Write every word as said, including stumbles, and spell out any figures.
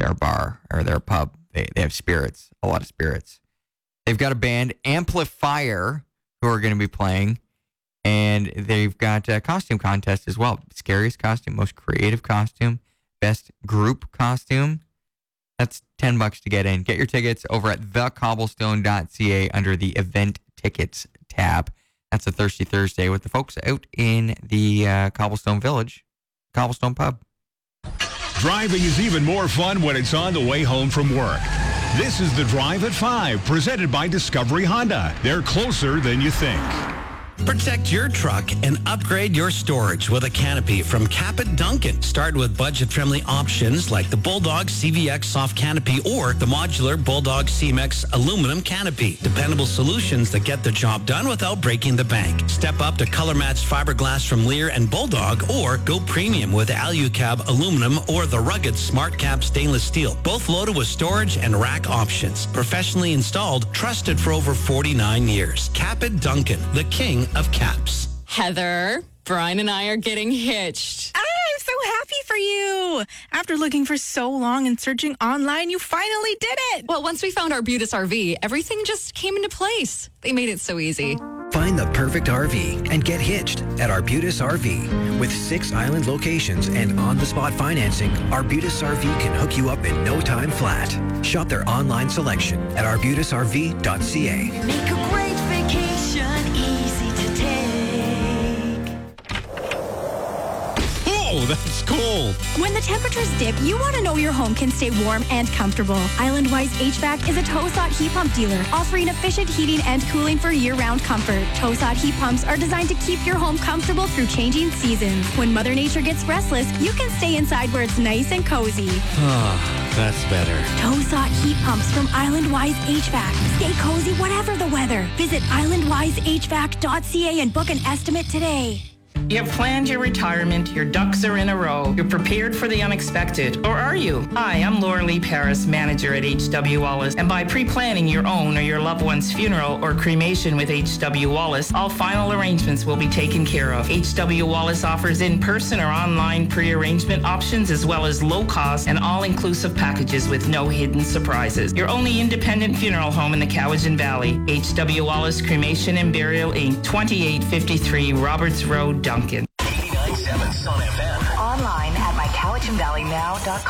their bar or their pub. They, they have spirits, a lot of spirits. They've got a band, Amplifier, who are going to be playing. And they've got a costume contest as well. Scariest costume, most creative costume, best group costume. That's ten bucks to get in. Get your tickets over at the cobblestone dot c a under the event tickets tab. That's a Thirsty Thursday with the folks out in the uh, Cobblestone Village, Cobblestone Pub. Driving is even more fun when it's on the way home from work. This is the Drive at five, presented by Discovery Honda. They're closer than you think. Protect your truck and upgrade your storage with a canopy from Capit Duncan. Start with budget-friendly options like the Bulldog C V X soft canopy or the modular Bulldog C M X aluminum canopy. Dependable solutions that get the job done without breaking the bank. Step up to color-matched fiberglass from Lear and Bulldog or go premium with Alucab aluminum or the rugged SmartCap stainless steel. Both loaded with storage and rack options. Professionally installed, trusted for over forty-nine years. Capit Duncan, the king of caps. Heather, Brian and I are getting hitched. Ah, I'm so happy for you. After looking for so long and searching online, you finally did it. Well, once we found Arbutus R V, everything just came into place. They made it so easy. Find the perfect R V and get hitched at Arbutus R V. With six island locations and on-the-spot financing, Arbutus R V can hook you up in no time flat. Shop their online selection at arbutus r v dot c a. Make a great vacation easy to take. Oh, that's cold. When the temperatures dip, you want to know your home can stay warm and comfortable. Island-Wise H V A C is a Tosat heat pump dealer, offering efficient heating and cooling for year-round comfort. Tosat heat pumps are designed to keep your home comfortable through changing seasons. When Mother Nature gets restless, you can stay inside where it's nice and cozy. Ah, that's better. Tosat heat pumps from Island-Wise H V A C. Stay cozy whatever the weather. Visit island wise h v a c dot c a and book an estimate today. You have planned your retirement, your ducks are in a row, you're prepared for the unexpected, or are you? Hi, I'm Laura Lee Paris, manager at H W Wallace, and by pre-planning your own or your loved one's funeral or cremation with H W Wallace, all final arrangements will be taken care of. H W Wallace offers in-person or online pre-arrangement options as well as low-cost and all-inclusive packages with no hidden surprises. Your only independent funeral home in the Cowichan Valley, H W Wallace Cremation and Burial Incorporated, twenty-eight fifty-three Roberts Road, Duncan. eighty-nine point seven Sun F M. Online at my cowichan valley now dot com.